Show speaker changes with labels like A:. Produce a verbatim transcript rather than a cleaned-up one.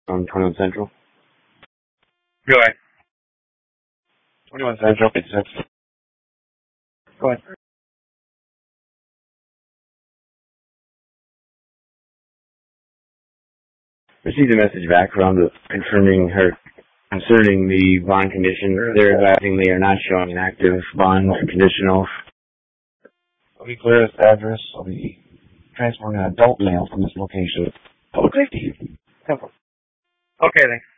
A: on twenty-one Central.
B: Go ahead.
A: twenty-one Central. It's six. Go ahead. Received a message back from the confirming her concerning the bond condition. They're advising they are not showing an active bond conditional. I'll be clear as to address. I'll be transferring an adult male from this location. Public safety.
B: Okay, thanks.